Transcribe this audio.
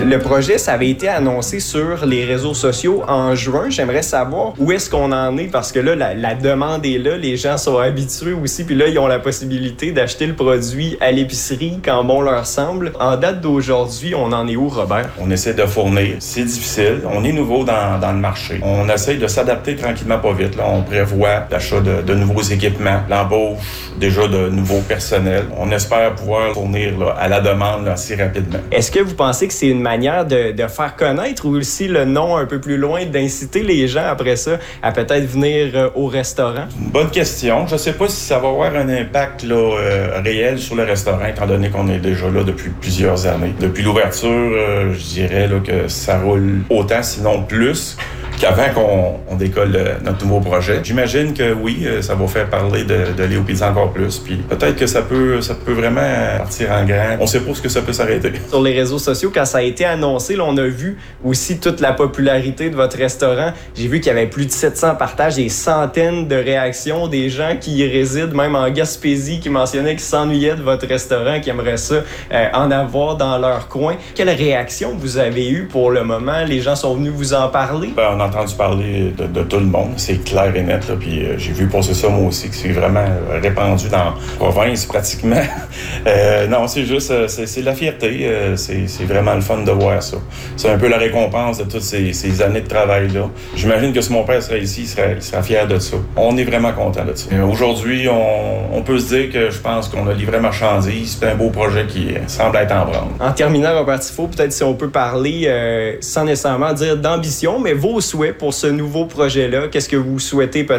Le projet, ça avait été annoncé sur les réseaux sociaux en juin. J'aimerais savoir où est-ce qu'on en est parce que là, la demande est là. Les gens sont habitués aussi. Puis là, ils ont la possibilité d'acheter le produit à l'épicerie quand bon leur semble. En date d'aujourd'hui, on en est où, Robert? On essaie de fournir. C'est difficile. On est nouveau dans le marché. On essaie de s'adapter tranquillement, pas vite. Là, on prévoit l'achat de nouveaux équipements, l'embauche déjà de nouveaux personnels. On espère pouvoir fournir là, à la demande là, assez rapidement. Est-ce que vous pensez que c'est une manière de faire connaître ou aussi le nom un peu plus loin, d'inciter les gens après ça à peut-être venir au restaurant? Une bonne question. Je ne sais pas si ça va avoir un impact là, réel sur le restaurant, étant donné qu'on est déjà là depuis plusieurs années. Depuis l'ouverture, je dirais là, que ça roule autant, sinon plus, qu'avant qu'on décolle notre nouveau projet. J'imagine que oui, ça va faire parler de Léo Pizza encore plus. Puis peut-être que ça peut vraiment partir en grand. On ne sait pas ce que ça peut s'arrêter. Sur les réseaux sociaux, quand ça a été annoncé, là, on a vu aussi toute la popularité de votre restaurant. J'ai vu qu'il y avait plus de 700 partages, des centaines de réactions, des gens qui y résident, même en Gaspésie, qui mentionnaient qu'ils s'ennuyaient de votre restaurant, qui aimeraient ça en avoir dans leur coin. Quelle réaction vous avez eue pour le moment? Les gens sont venus vous en parler? On a entendu parler de tout le monde, c'est clair et net. Là, puis j'ai vu passer ça moi aussi, que c'est vraiment répandu dans la province pratiquement. Non, c'est juste, c'est la fierté. C'est vraiment le fun de voir ça. C'est un peu la récompense de toutes ces années de travail-là. J'imagine que si mon père serait ici, il serait fier de ça. On est vraiment content de ça. Aujourd'hui, on peut se dire que je pense qu'on a livré marchandise. C'est un beau projet qui semble être en branle. En terminant, Robert Tifo, peut-être si on peut parler, sans nécessairement dire d'ambition, mais vos souhaits pour ce nouveau projet-là, qu'est-ce que vous souhaitez peut-être